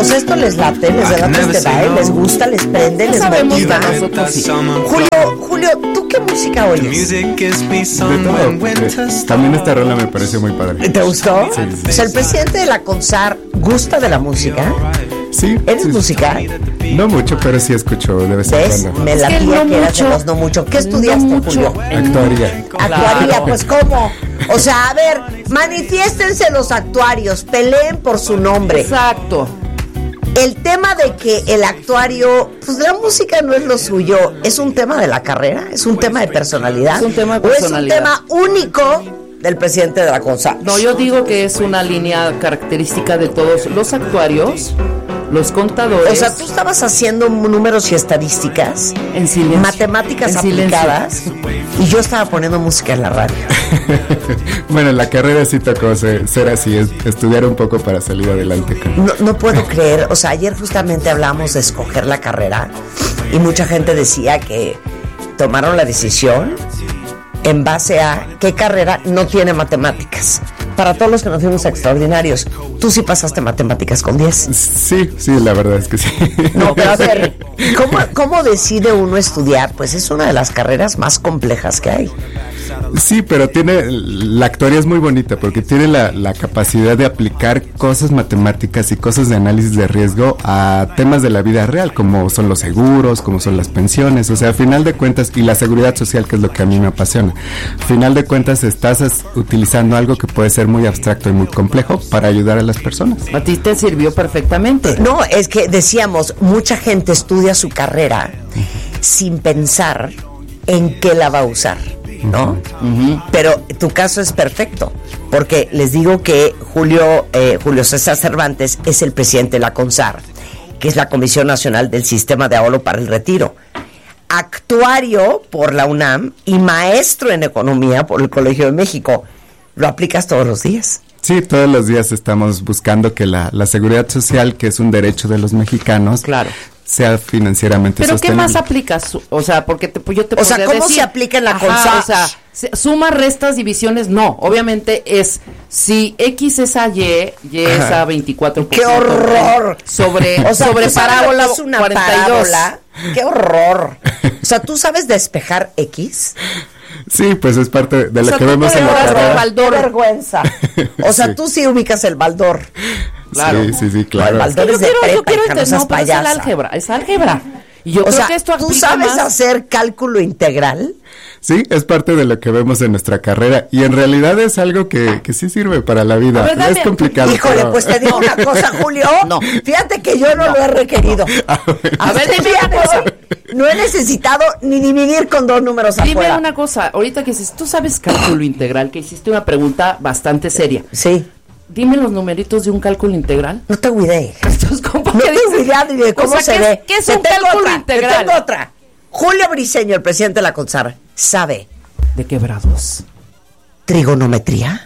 O sea, esto les late, les da este baile, les gusta, les prende, les motiva. Julio, ¿tú qué música oyes? De todo. También esta rola me pareció muy padre. ¿Te gustó? Sí. O sea, el presidente de la CONSAR gusta de la música. Sí. ¿Eres musical? No mucho, pero sí escucho de vez en ¿Ves? cuando. Me latía que eras de los no mucho. ¿Qué estudiaste, Julio? Actuaría. Actuaría, pues ¿cómo? O sea, a ver, manifiéstense los actuarios, peleen por su nombre. Exacto. El tema de que el actuario, pues la música no es lo suyo, ¿es un tema de la carrera? ¿Es un tema de personalidad? Es un tema de personalidad. ¿O es un tema único del presidente de la CONSAR? No, yo digo que es una línea característica de todos los actuarios, los contadores. O sea, tú estabas haciendo números y estadísticas, en silencio, matemáticas en aplicadas, silencio. Y yo estaba poniendo música en la radio. Bueno, en la carrera sí tocó ser así, estudiar un poco para salir adelante. No puedo creer, o sea, ayer justamente hablamos de escoger la carrera y mucha gente decía que tomaron la decisión en base a qué carrera no tiene matemáticas. Para todos los que nos fuimos extraordinarios, tú sí pasaste matemáticas con 10. Sí, la verdad es que sí. No, pero a ver, ¿cómo decide uno estudiar? Pues es una de las carreras más complejas que hay. Sí, pero la actuaría es muy bonita porque tiene la capacidad de aplicar cosas matemáticas y cosas de análisis de riesgo a temas de la vida real, como son los seguros, como son las pensiones, o sea, a final de cuentas, y la seguridad social, que es lo que a mí me apasiona. A final de cuentas, estás utilizando algo que puede ser muy abstracto y muy complejo para ayudar a las personas. A ti te sirvió perfectamente. No, es que decíamos, mucha gente estudia su carrera sin pensar en qué la va a usar, ¿no? Pero tu caso es perfecto, porque les digo que Julio César Cervantes es el presidente de la CONSAR, que es la Comisión Nacional del Sistema de Ahorro para el Retiro, actuario por la UNAM y maestro en economía por el Colegio de México. ¿Lo aplicas todos los días? Sí, todos los días estamos buscando que la seguridad social, que es un derecho de los mexicanos, claro, sea financieramente ¿pero sostenible. qué más aplicas? O sea, porque yo te o sea, ¿cómo decir, se aplica en la CONSAR? O sea, sumas, restas, divisiones, no. Obviamente es, si X es a Y, Y es a 24%. ¡Qué horror! Sobre parábola es una 42. Parábola. ¡Qué horror! O sea, ¿tú sabes despejar X? Sí, pues es parte de lo que tú vemos en la carrera. ¡Qué vergüenza! O sea, tú sí ubicas el baldor. Claro. Sí, claro. El baldor es de yo quiero entender, no, pero payasa. es álgebra. Y yo creo que esto ¿tú sabes más hacer cálculo integral? Sí, es parte de lo que vemos en nuestra carrera y en realidad es algo que sí sirve para la vida. A ver, es complicado. Híjole, pero... pues te digo una cosa, Julio. No. Fíjate que yo no lo he requerido. A ver, dime una cosa. No he necesitado ni dividir con dos números Dime afuera. una cosa, ahorita que dices, tú sabes cálculo integral, que hiciste una pregunta bastante seria. Sí. Dime los numeritos de un cálculo integral. No tengo idea. Entonces, ¿cómo No tengo idea ni de cómo se ve. ¿Qué es un cálculo integral? Te tengo otra. Julio Briceño, el presidente de la CONSAR, sabe ¿de quebrados? trigonometría.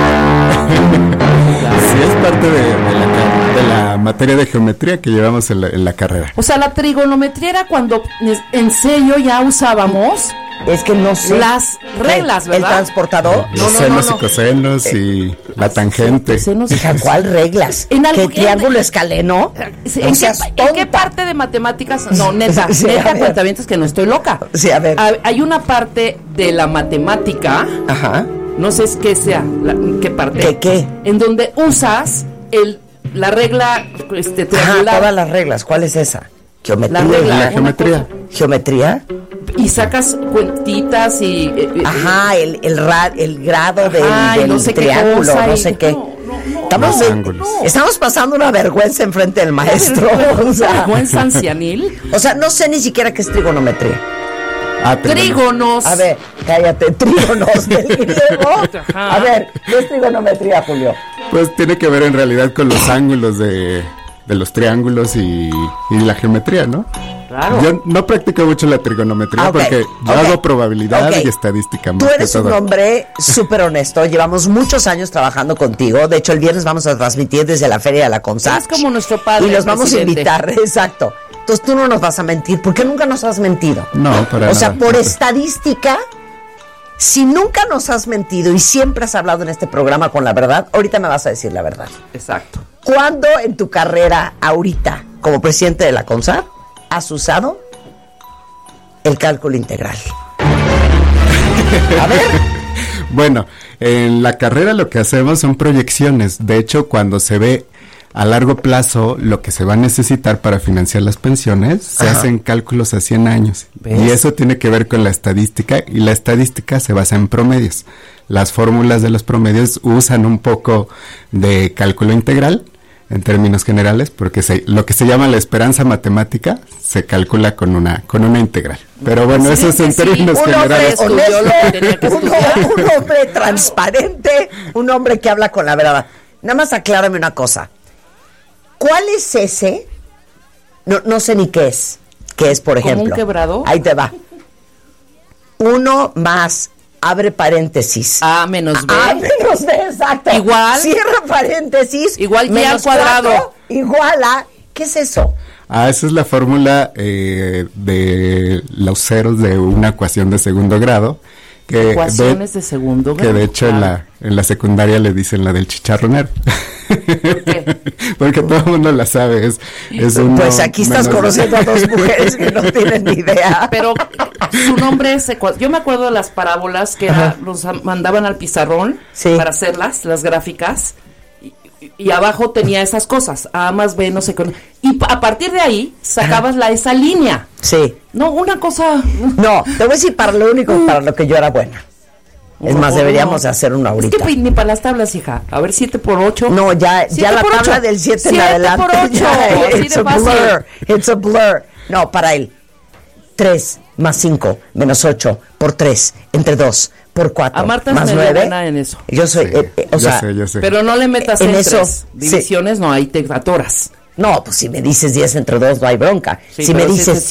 Sí, es parte de la materia de geometría que llevamos en la carrera. O sea, la trigonometría era cuando en serio ya usábamos Es que no sé. las reglas, ¿verdad? El transportador. Los senos y cosenos y la tangente. Hija, ¿cuál reglas? ¿Qué triángulo escaleno? ¿En qué parte de matemáticas? No, neta, Sí, neta, cuentavientos que no estoy loca. Sí, a ver. Hay una parte de la matemática, Ajá. no sé qué sea, qué parte. ¿Qué? En donde usas la regla Ajá, triangular. todas las reglas. ¿Cuál es esa? Geometría. La regla, La geometría. ¿Geometría? Y sacas cuentitas y... Ajá, el grado del no sé qué triángulo, cosa no y- sé qué. Los ángulos. Estamos pasando una vergüenza enfrente del maestro. Vergüenza ancianil. O sea, no sé ni siquiera qué es trigonometría. Trígonos. A ver, cállate, trígonos del griego. A ver, ¿qué es trigonometría, Julio? Pues tiene que ver en realidad con los ángulos de los triángulos y la geometría, ¿no? Claro. Yo no practico mucho la trigonometría porque yo hago probabilidad y estadística. Tú eres un hombre súper honesto, llevamos muchos años trabajando contigo, de hecho el viernes vamos a transmitir desde la feria de la CONSAR. Es como nuestro padre. Y los vamos presidente. a invitar, exacto. Entonces tú no nos vas a mentir, porque nunca nos has mentido. No, para nada. O sea, por estadística, si nunca nos has mentido y siempre has hablado en este programa con la verdad, ahorita me vas a decir la verdad. Exacto. ¿Cuándo en tu carrera, ahorita, como presidente de la CONSAR, has usado el cálculo integral? A ver. Bueno, en la carrera lo que hacemos son proyecciones. De hecho, cuando se ve a largo plazo lo que se va a necesitar para financiar las pensiones, se hacen cálculos a 100 años. ¿Ves? Y eso tiene que ver con la estadística, y la estadística se basa en promedios. Las fórmulas de los promedios usan un poco de cálculo integral, en términos generales, porque lo que se llama la esperanza matemática se calcula con una integral. Pero bueno, sí, eso es en términos generales. Un hombre transparente, un hombre que habla con la verdad. Nada más aclárame una cosa. ¿Cuál es ese? No sé ni qué es. ¿Qué es, por ejemplo? ¿Como un quebrado? Ahí te va. 1 más... abre paréntesis. A menos B. A menos B, exacto. Igual. Cierra paréntesis. Igual y al cuadrado. 4, igual a... ¿Qué es eso? Esa es la fórmula de los ceros de una ecuación de segundo grado. Ecuaciones de segundo grado. Que de hecho en la secundaria le dicen la del chicharronero. ¿Por qué? Porque todo el mundo la sabe. Es pues aquí estás conociendo a dos mujeres que no tienen ni idea. Pero su nombre es... Yo me acuerdo de las parábolas que nos mandaban al pizarrón para hacer las gráficas. Y abajo tenía esas cosas, A más B, no sé qué. Y a partir de ahí sacabas esa línea. Sí. No, una cosa... No, te voy a decir para lo único para lo que yo era buena. Es más, deberíamos hacer una ahorita. Es que ni para las tablas, hija. A ver, 7 por 8. No, ya la tabla del 7 en adelante. 7 por 8. It's a blur. It's a blur. No, para él. 3 más 5 menos 8 por 3 entre 2 por 4 a Marta más es 9. Buena en eso. Yo soy, yo sé. Pero no le metas en eso. Divisiones, no, ahí te atoras. No, pues si me dices 10 entre 2 no hay bronca. Sí, si me dices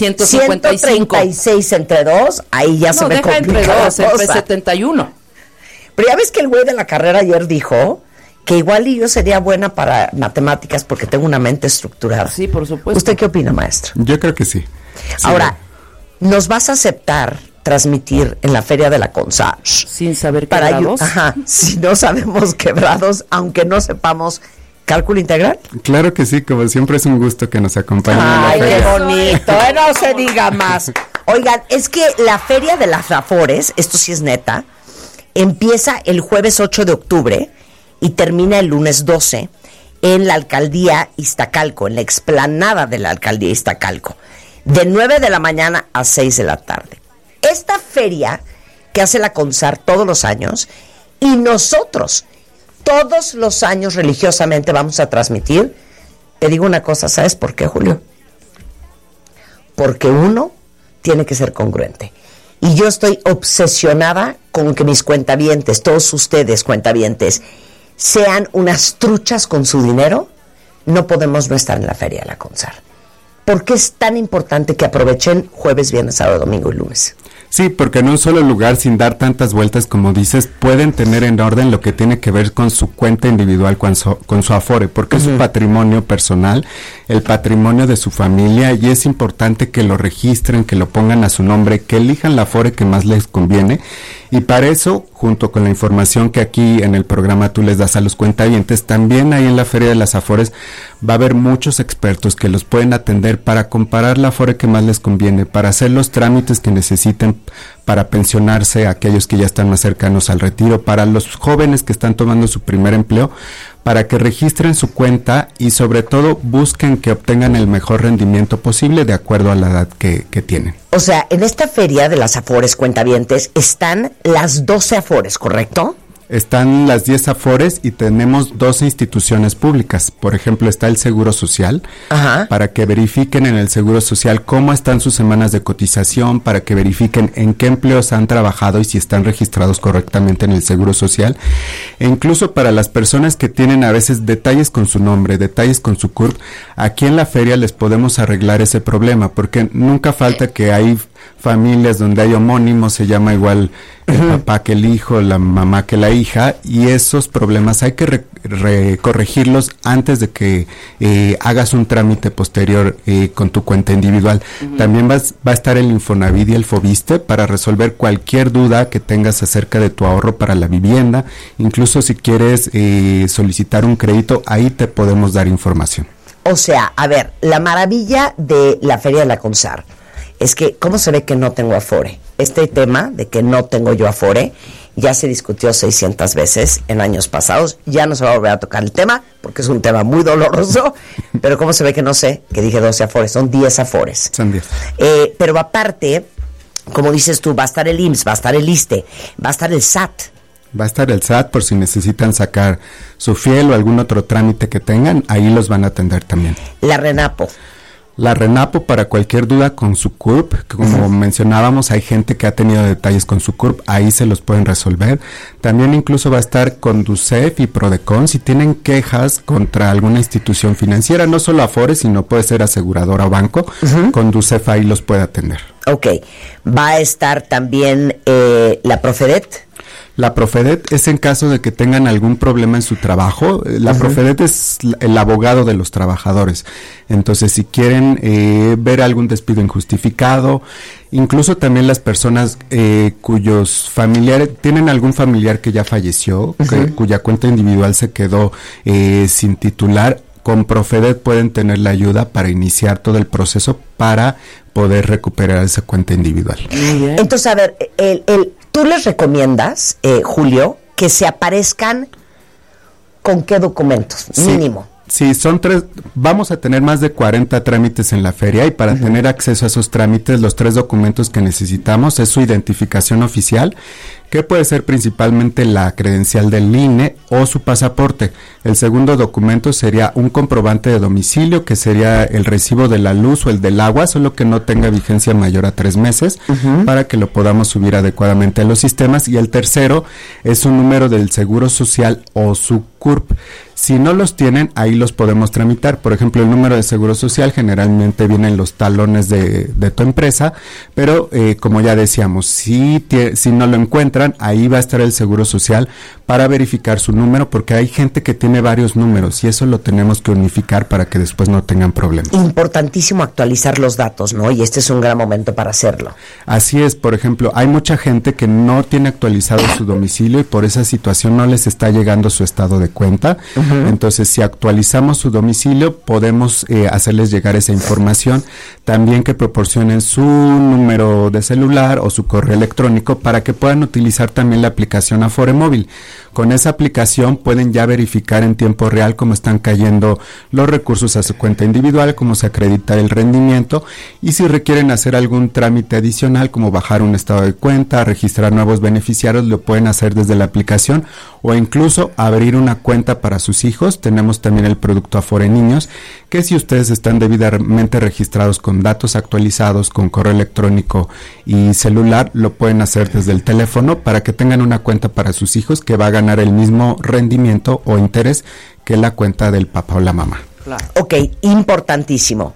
136 entre 2, ahí ya se me complica la cosa. Entre 2, 71. Pero ya ves que el güey de la carrera ayer dijo que igual y yo sería buena para matemáticas porque tengo una mente estructurada. Sí, por supuesto. ¿Usted qué opina, maestro? Yo creo que sí. Ahora, ¿nos vas a aceptar transmitir en la feria de la CONSAR? Sin saber quebrados. Si no sabemos quebrados, aunque no sepamos cálculo integral. Claro que sí, como siempre es un gusto que nos acompañen. Ay, qué bonito, no se diga más. Oigan, es que la feria de las Afores, esto sí es neta, empieza el jueves 8 de octubre y termina el lunes 12 en la alcaldía Iztacalco, en la explanada de la alcaldía Iztacalco, de 9 de la mañana a 6 de la tarde. Esta feria que hace la CONSAR todos los años, y nosotros todos los años religiosamente vamos a transmitir, te digo una cosa, ¿sabes por qué, Julio? Porque uno tiene que ser congruente. Y yo estoy obsesionada con que mis cuentavientes, todos ustedes cuentavientes, sean unas truchas con su dinero. No podemos no estar en la feria de la CONSAR. ¿Por qué es tan importante que aprovechen jueves, viernes, sábado, domingo y lunes? Sí, porque en un solo lugar, sin dar tantas vueltas como dices, pueden tener en orden lo que tiene que ver con su cuenta individual, con su Afore, porque es su patrimonio personal, el patrimonio de su familia, y es importante que lo registren, que lo pongan a su nombre, que elijan la Afore que más les conviene. Y para eso, junto con la información que aquí en el programa tú les das a los cuentavientes, también ahí en la Feria de las Afores va a haber muchos expertos que los pueden atender para comparar la Afore que más les conviene, para hacer los trámites que necesiten para pensionarse, aquellos que ya están más cercanos al retiro, para los jóvenes que están tomando su primer empleo, para que registren su cuenta y sobre todo busquen que obtengan el mejor rendimiento posible de acuerdo a la edad que tienen. O sea, en esta feria de las Afores cuentavientes están las 12 Afores, ¿correcto? Están las 10 Afores y tenemos 12 instituciones públicas. Por ejemplo, está el Seguro Social, para que verifiquen en el Seguro Social cómo están sus semanas de cotización, para que verifiquen en qué empleos han trabajado y si están registrados correctamente en el Seguro Social. E incluso para las personas que tienen a veces detalles con su nombre, detalles con su CURP, aquí en la feria les podemos arreglar ese problema, porque nunca falta que hay familias donde hay homónimos, se llama igual el papá que el hijo, la mamá que la hija, y esos problemas hay que corregirlos antes de que hagas un trámite posterior con tu cuenta individual. También va a estar el Infonavit y el Fobiste para resolver cualquier duda que tengas acerca de tu ahorro para la vivienda. Incluso si quieres solicitar un crédito, ahí te podemos dar información. O sea, a ver, la maravilla de la Feria de la Consar es que, ¿cómo se ve que no tengo Afore? Este tema de que no tengo yo Afore ya se discutió 600 veces en años pasados. Ya no se va a volver a tocar el tema porque es un tema muy doloroso. Pero ¿cómo se ve que no sé? Que dije 12 Afores, son 10 Afores. Son 10. Pero aparte, como dices tú, va a estar el IMSS, va a estar el ISSSTE, va a estar el SAT. Va a estar el SAT por si necesitan sacar su fiel o algún otro trámite que tengan, ahí los van a atender también. La RENAPO. La RENAPO para cualquier duda con su CURP, que como mencionábamos, hay gente que ha tenido detalles con su CURP, ahí se los pueden resolver. También incluso va a estar Conducef y Prodecon si tienen quejas contra alguna institución financiera, no solo Afore, sino puede ser aseguradora o banco, Conducef ahí los puede atender. Ok, va a estar también la Profedet. La Profedet es en caso de que tengan algún problema en su trabajo. La Profedet es el abogado de los trabajadores. Entonces, si quieren ver algún despido injustificado, incluso también las personas cuyos familiares, tienen algún familiar que ya falleció, cuya cuenta individual se quedó sin titular, con Profedet pueden tener la ayuda para iniciar todo el proceso para poder recuperar esa cuenta individual. Entonces, a ver, ¿tú les recomiendas, Julio, que se aparezcan con qué documentos? Sí, mínimo. Sí, son 3, vamos a tener más de 40 trámites en la feria y para tener acceso a esos trámites, los 3 documentos que necesitamos es su identificación oficial, que puede ser principalmente la credencial del INE o su pasaporte. El segundo documento sería un comprobante de domicilio, que sería el recibo de la luz o el del agua, solo que no tenga vigencia mayor a 3 meses, para que lo podamos subir adecuadamente a los sistemas. Y el tercero es un número del Seguro Social o su CURP. Si no los tienen, ahí los podemos tramitar. Por ejemplo, el número de Seguro Social generalmente viene en los talones de tu empresa, pero como ya decíamos, si no lo encuentran, ahí va a estar el Seguro Social para verificar su número, porque hay gente que tiene varios números y eso lo tenemos que unificar para que después no tengan problemas. Importantísimo actualizar los datos, ¿no? Y este es un gran momento para hacerlo. Así es, por ejemplo, hay mucha gente que no tiene actualizado su domicilio y por esa situación no les está llegando su estado de cuenta. Entonces, si actualizamos su domicilio, podemos hacerles llegar esa información. También que proporcionen su número de celular o su correo electrónico para que puedan utilizar también la aplicación Afore Móvil. Con esa aplicación pueden ya verificar en tiempo real cómo están cayendo los recursos a su cuenta individual, cómo se acredita el rendimiento y si requieren hacer algún trámite adicional como bajar un estado de cuenta, registrar nuevos beneficiarios, lo pueden hacer desde la aplicación o incluso abrir una cuenta para sus hijos. Tenemos también el producto Afore Niños, que si ustedes están debidamente registrados con datos actualizados, con correo electrónico y celular, lo pueden hacer desde el teléfono para que tengan una cuenta para sus hijos que va a ganar el mismo rendimiento o interés que la cuenta del papá o la mamá. Claro. Ok, importantísimo.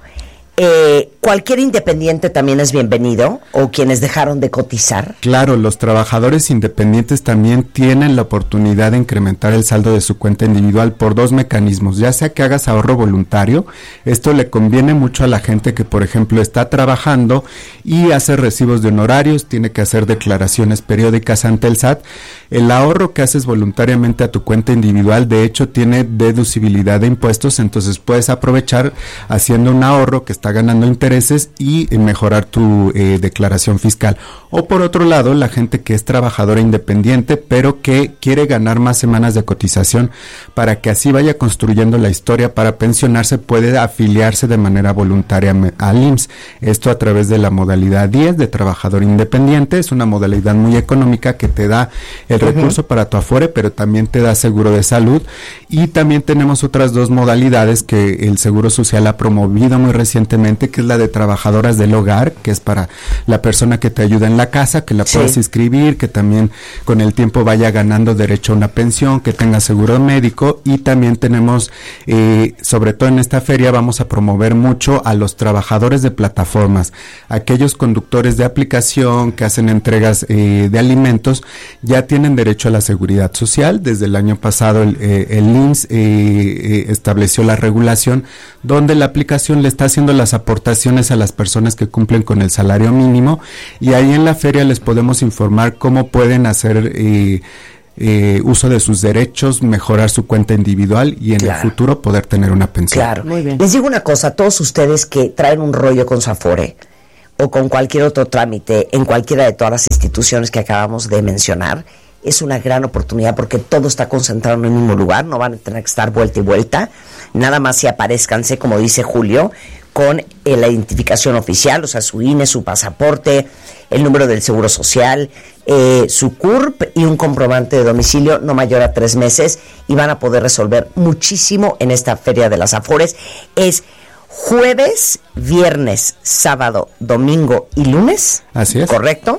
¿Cualquier independiente también es bienvenido o quienes dejaron de cotizar? Claro, los trabajadores independientes también tienen la oportunidad de incrementar el saldo de su cuenta individual por 2 mecanismos, ya sea que hagas ahorro voluntario. Esto le conviene mucho a la gente que, por ejemplo, está trabajando y hace recibos de honorarios, tiene que hacer declaraciones periódicas ante el SAT. El ahorro que haces voluntariamente a tu cuenta individual, de hecho, tiene deducibilidad de impuestos, entonces puedes aprovechar haciendo un ahorro que está ganando intereses y mejorar tu declaración fiscal. O por otro lado, la gente que es trabajadora independiente, pero que quiere ganar más semanas de cotización para que así vaya construyendo la historia para pensionarse, puede afiliarse de manera voluntaria al IMSS. Esto a través de la modalidad 10 de trabajador independiente. Es una modalidad muy económica que te da el recurso para tu Afore, pero también te da seguro de salud. Y también tenemos otras 2 modalidades que el Seguro Social ha promovido muy recientemente, que es la de de trabajadoras del hogar, que es para la persona que te ayuda en la casa, que la puedas inscribir, que también con el tiempo vaya ganando derecho a una pensión, que tenga seguro médico. Y también tenemos, sobre todo en esta feria, vamos a promover mucho a los trabajadores de plataformas, aquellos conductores de aplicación que hacen entregas de alimentos, ya tienen derecho a la seguridad social. Desde el año pasado el IMSS estableció la regulación donde la aplicación le está haciendo las aportaciones a las personas que cumplen con el salario mínimo, y ahí en la feria les podemos informar cómo pueden hacer uso de sus derechos, mejorar su cuenta individual y en el futuro poder tener una pensión. Claro, muy bien. Les digo una cosa, todos ustedes que traen un rollo con su Afore o con cualquier otro trámite en cualquiera de todas las instituciones que acabamos de mencionar, es una gran oportunidad porque todo está concentrado en el mismo lugar, no van a tener que estar vuelta y vuelta, nada más si aparezcanse, como dice Julio, con la identificación oficial, o sea, su INE, su pasaporte, el número del seguro social, su CURP y un comprobante de domicilio no mayor a 3 meses, y van a poder resolver muchísimo en esta Feria de las Afores. Es jueves, viernes, sábado, domingo y lunes. Así es. ¿Correcto?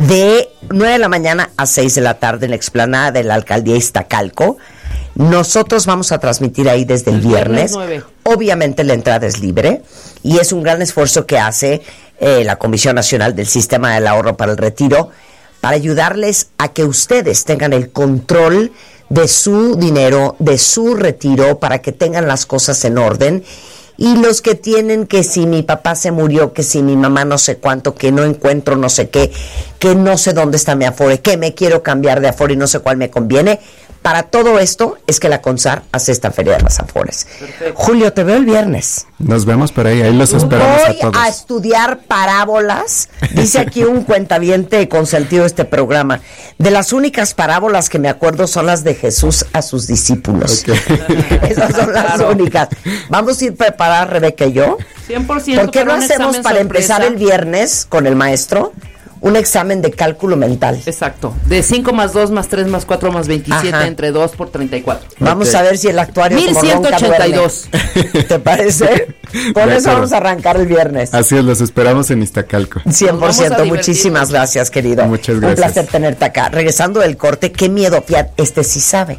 De 9 de la mañana a 6 de la tarde en la explanada de la Alcaldía Iztacalco. Nosotros vamos a transmitir ahí desde el viernes. Obviamente la entrada es libre y es un gran esfuerzo que hace la Comisión Nacional del Sistema del Ahorro para el Retiro para ayudarles a que ustedes tengan el control de su dinero, de su retiro, para que tengan las cosas en orden. Y los que tienen que si mi papá se murió, que si mi mamá no sé cuánto, que no encuentro no sé qué, que no sé dónde está mi Afore, que me quiero cambiar de Afore y no sé cuál me conviene. Para todo esto es que la CONSAR hace esta Feria de las Afores. Perfecto. Julio, te veo el viernes. Nos vemos por ahí los esperamos a todos. Voy a estudiar parábolas, dice aquí un cuentaviente consentido de este programa. De las únicas parábolas que me acuerdo son las de Jesús a sus discípulos. Okay. Esas son las únicas. Vamos a ir preparadas, Rebeca y yo. 100%. ¿Por qué no hacemos para empezar el viernes con el maestro un examen de cálculo mental? Exacto, de 5 más 2 más 3 más 4 más 27 entre 2 por 34. Vamos a ver si el actuario 1182. ¿Te parece? Con eso vamos a arrancar el viernes. Así es, los esperamos en Iztacalco. 100%, muchísimas gracias, querido. Muchas gracias. Un placer tenerte acá. Regresando del corte, qué miedo, fíjate, sí sabe.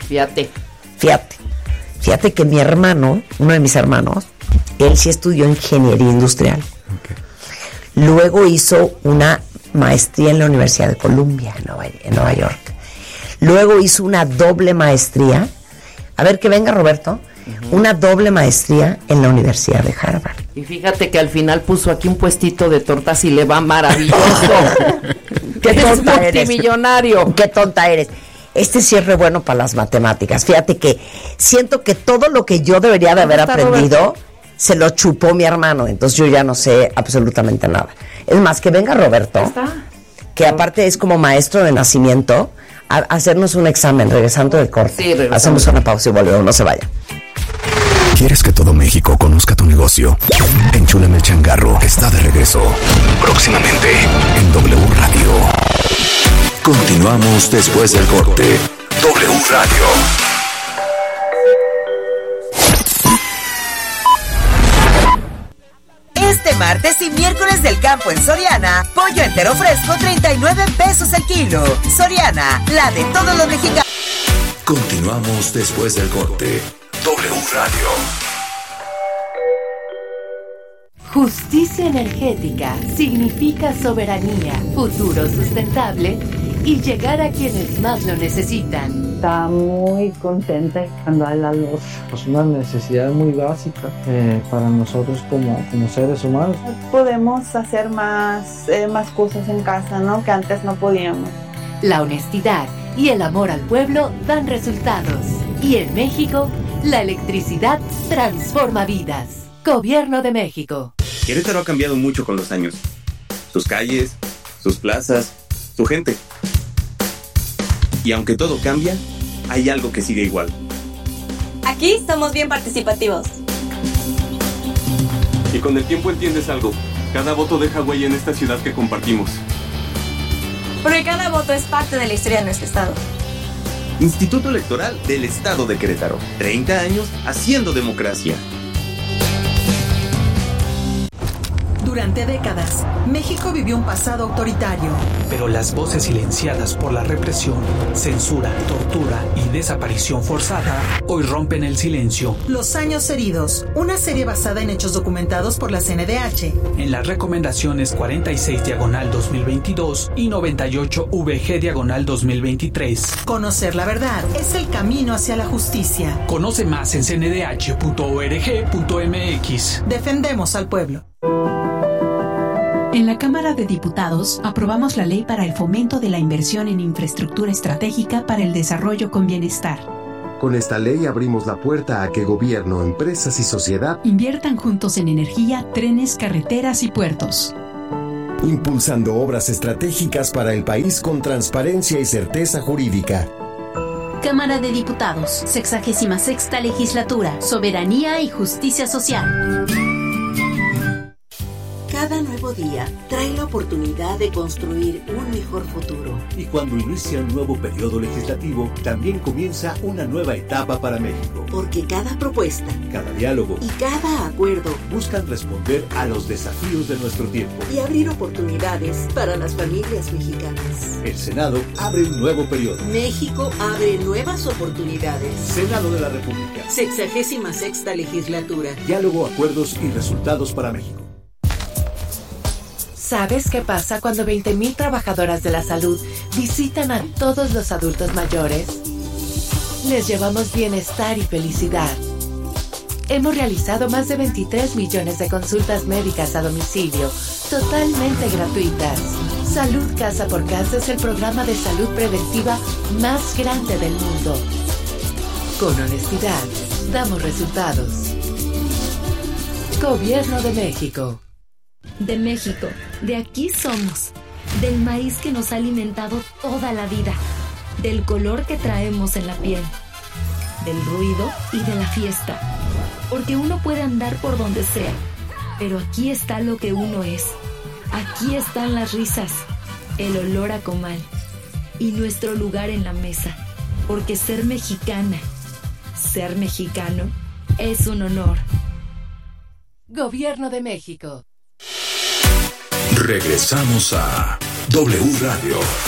Fíjate que mi hermano, uno de mis hermanos, él sí estudió ingeniería industrial. Okay. Luego hizo una maestría en la Universidad de Columbia, en Nueva York. Luego hizo una doble maestría. A ver, que venga Roberto. Una doble maestría en la Universidad de Harvard. Y fíjate que al final puso aquí un puestito de tortas y le va maravilloso. ¡Qué tonta eres! Multimillonario. ¡Qué tonta eres! Este cierre bueno para las matemáticas. Fíjate que siento que todo lo que yo debería de haber aprendido Roberto? Se lo chupó mi hermano. Entonces yo ya no sé absolutamente nada. Es más, que venga Roberto, que aparte es como maestro de nacimiento, a hacernos un examen regresando del corte. Sí, hacemos una pausa y volvemos, no se vaya. ¿Quieres que todo México conozca tu negocio? Enchúlame el changarro está de regreso. Próximamente en W Radio. Continuamos después del corte. W Radio. Este martes y miércoles del campo en Soriana, pollo entero fresco 39 pesos el kilo. Soriana, la de todos los mexicanos. Continuamos después del corte. W Radio. Justicia energética significa soberanía, futuro sustentable y llegar a quienes más lo necesitan. Está muy contenta cuando hay la luz. Es una necesidad muy básica para nosotros como seres humanos. Podemos hacer más cosas en casa, ¿no? Que antes no podíamos. La honestidad y el amor al pueblo dan resultados. Y en México, la electricidad transforma vidas. Gobierno de México. Querétaro ha cambiado mucho con los años. Sus calles, sus plazas, su gente. Y aunque todo cambia, hay algo que sigue igual. Aquí somos bien participativos. Y con el tiempo entiendes algo. Cada voto deja huella en esta ciudad que compartimos. Porque cada voto es parte de la historia de nuestro estado. Instituto Electoral del Estado de Querétaro. 30 años haciendo democracia. Durante décadas, México vivió un pasado autoritario. Pero las voces silenciadas por la represión, censura, tortura y desaparición forzada hoy rompen el silencio. Los años heridos, una serie basada en hechos documentados por la CNDH. En las recomendaciones 46/2022 y 98/VG/2023. Conocer la verdad es el camino hacia la justicia. Conoce más en cndh.org.mx. Defendemos al pueblo. En la Cámara de Diputados aprobamos la ley para el fomento de la inversión en infraestructura estratégica para el desarrollo con bienestar. Con esta ley abrimos la puerta a que gobierno, empresas y sociedad inviertan juntos en energía, trenes, carreteras y puertos. Impulsando obras estratégicas para el país con transparencia y certeza jurídica. Cámara de Diputados, 66ª Legislatura, Soberanía y Justicia Social. Cada nuevo día trae la oportunidad de construir un mejor futuro. Y cuando inicia un nuevo periodo legislativo, también comienza una nueva etapa para México. Porque cada propuesta, cada diálogo y cada acuerdo buscan responder a los desafíos de nuestro tiempo y abrir oportunidades para las familias mexicanas. El Senado abre un nuevo periodo. México abre nuevas oportunidades. Senado de la República. 66ª Legislatura. Diálogo, acuerdos y resultados para México. ¿Sabes qué pasa cuando 20,000 trabajadoras de la salud visitan a todos los adultos mayores? Les llevamos bienestar y felicidad. Hemos realizado más de 23 millones de consultas médicas a domicilio, totalmente gratuitas. Salud Casa por Casa es el programa de salud preventiva más grande del mundo. Con honestidad, damos resultados. Gobierno de México. De México, de aquí somos, del maíz que nos ha alimentado toda la vida, del color que traemos en la piel, del ruido y de la fiesta, porque uno puede andar por donde sea, pero aquí está lo que uno es, aquí están las risas, el olor a comal y nuestro lugar en la mesa, porque ser mexicana, ser mexicano es un honor. Gobierno de México. Regresamos a W Radio